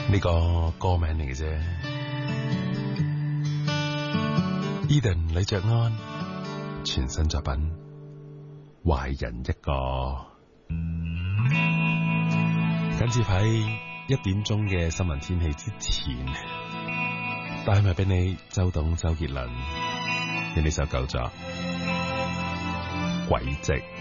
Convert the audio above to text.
呢個歌名嚟嘅啫。Eden 李爵安全新作品《壞人一個》，緊接喺1點鐘嘅新聞天氣之前，帶埋俾你周董周杰倫嘅呢首舊作《軌跡》。